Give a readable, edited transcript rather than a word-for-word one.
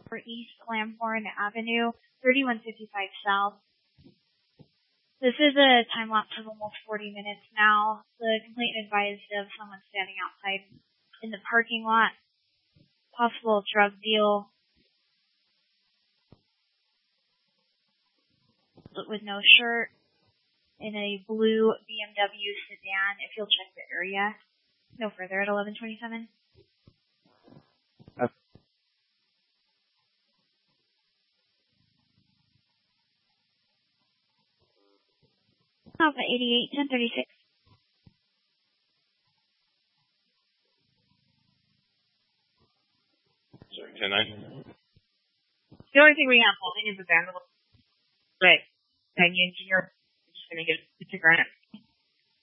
East Lamhorn Avenue, 3155 South. This is a time lapse of almost 40 minutes now. The complainant advised of someone standing outside in the parking lot. Possible drug deal. With no shirt. In a blue BMW sedan, if you'll check the area. No further at 1127. Alpha 88, 1036. Sorry, 10-9. The only thing we have holding is a vandal. Right. And you're just going to get it to grant.